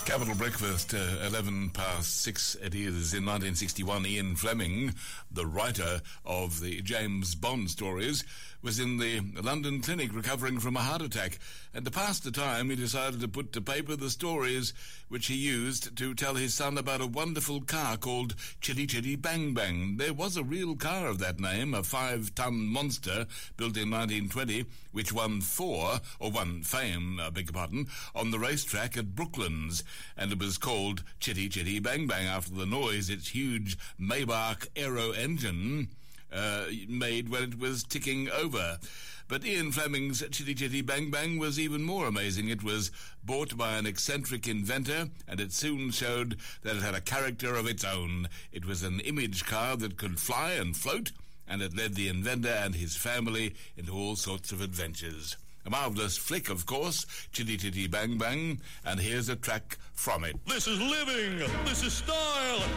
Capital Breakfast, 11 past 6 it is. In 1961, Ian Fleming, the writer of the James Bond stories, was in the London clinic recovering from a heart attack, and to pass the time he decided to put to paper the stories which he used to tell his son about a wonderful car called Chitty Chitty Bang Bang. There was a real car of that name, a 5-ton monster built in 1920, which won fame, on the racetrack at Brooklands, and it was called Chitty Chitty Bang Bang after the noise its huge Maybach Aero engine made when it was ticking over. But Ian Fleming's Chitty Chitty Bang Bang was even more amazing. It was bought by an eccentric inventor, and it soon showed that it had a character of its own. It was an image car that could fly and float, and it led the inventor and his family into all sorts of adventures. A marvellous flick, of course, Chitty Chitty Bang Bang, and here's a track from it. This is living, this is style,